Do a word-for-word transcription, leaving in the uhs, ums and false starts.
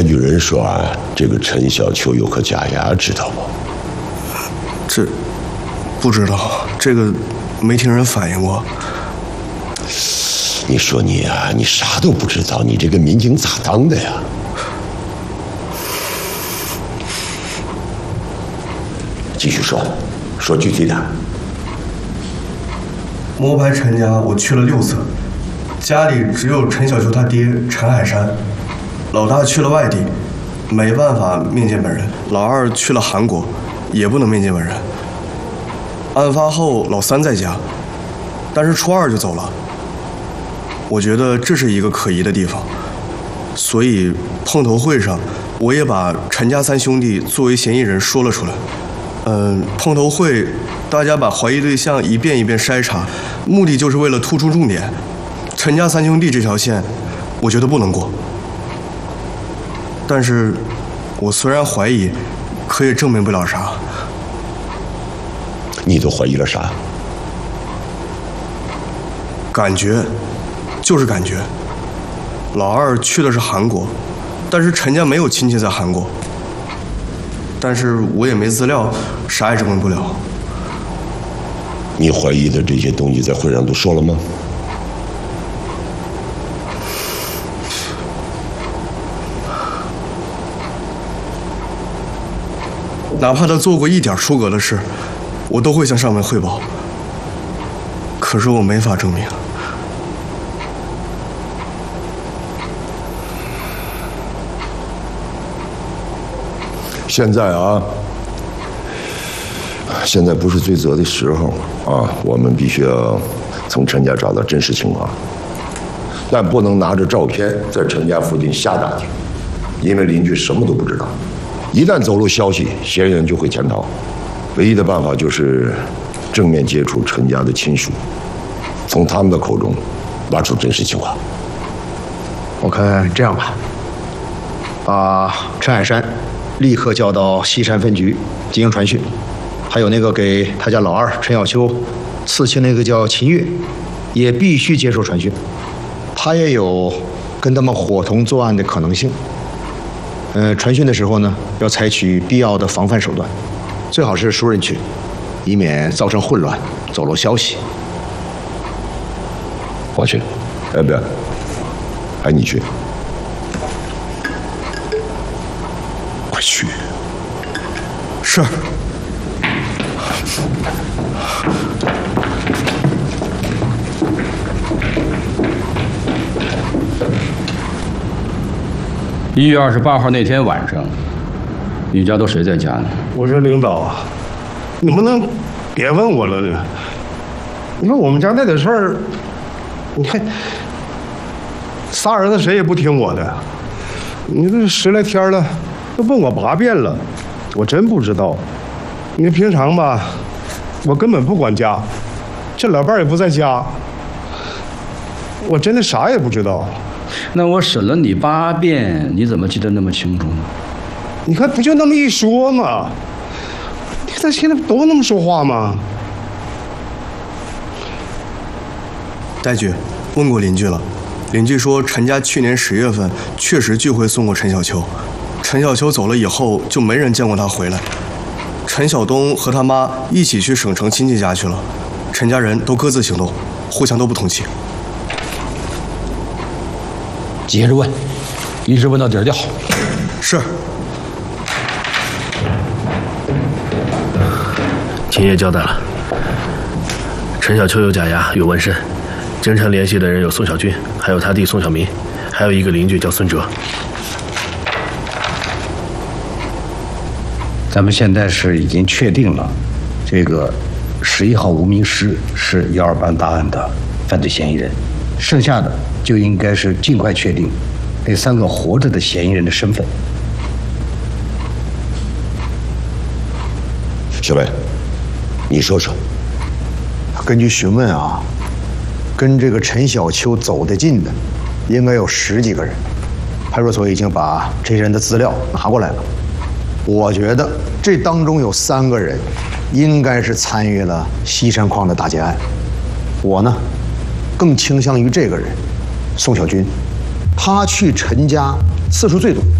据人说啊，这个陈小秋有颗假牙，知道吗？ 这不知道，这个没听人反映过。 你说你啊，你啥都不知道，你这个民警咋当的呀？继续说，说具体点。 摸排陈家我去了六次，家里只有陈小秋他爹陈海山，老大去了外地，没办法面见本人；老二去了韩国，也不能面见本人。案发后，老三在家，但是初二就走了。我觉得这是一个可疑的地方，所以碰头会上，我也把陈家三兄弟作为嫌疑人说了出来。嗯，碰头会，大家把怀疑对象一遍一遍筛查，目的就是为了突出重点。陈家三兄弟这条线，我觉得不能过。但是，我虽然怀疑，可也证明不了啥。 你都怀疑了啥？ 感觉，就是感觉。老二去的是韩国，但是陈家没有亲戚在韩国。但是我也没资料，啥也证明不了。 你怀疑的这些东西在会上都说了吗？ 哪怕他做过一点出格的事，我都会向上面汇报。可是我没法证明。 现在啊，现在不是追责的时候啊，我们必须要从陈家找到真实情况，但不能拿着照片在陈家附近瞎打听，因为邻居什么都不知道。一旦走漏消息，嫌疑人就会潜逃。唯一的办法就是正面接触陈家的亲属，从他们的口中挖出真实情况。 我看这样吧，把陈海山立刻叫到西山分局进行传讯，还有那个给他家老二陈小秋刺青那个叫秦月，也必须接受传讯，他也有跟他们伙同作案的可能性。呃，传讯的时候呢，要采取必要的防范手段，最好是熟人去，以免造成混乱，走漏消息。 我去，哎不，哎你去，快去。 是。 一月二十八号那天晚上，你家都谁在家呢？ 我说领导啊，你不能别问我了呢。你说我们家那点事儿，你看仨儿子谁也不听我的，你这十来天了，都问我八遍了，我真不知道。你平常吧，我根本不管家，这老伴儿也不在家，我真的啥也不知道。 那我审了你八遍，你怎么记得那么清楚呢？ 你看，不就那么一说吗？你看他现在都那么说话吗？ 戴局问过邻居了，邻居说陈家去年十月份确实聚会送过陈小秋，陈小秋走了以后就没人见过他回来。陈晓东和他妈一起去省城亲戚家去了，陈家人都各自行动，互相都不通气。 接着问，一直问到底儿掉。 是。 秦爷交代了，陈小秋有假牙，有纹身，经常联系的人有宋小军，还有他弟宋小民，还有一个邻居叫孙哲。 咱们现在是已经确定了，这个十一号无名尸是幺二班大案的犯罪嫌疑人，剩下的就应该是尽快确定那三个活着的嫌疑人的身份。 小伟，你说说。 根据询问啊，跟这个陈小秋走得近的，应该有十几个人。派出所已经把这些人的资料拿过来了。我觉得这当中有三个人，应该是参与了西山矿的打劫案。我呢，更倾向于这个人，宋小军。他去陈家次数最多，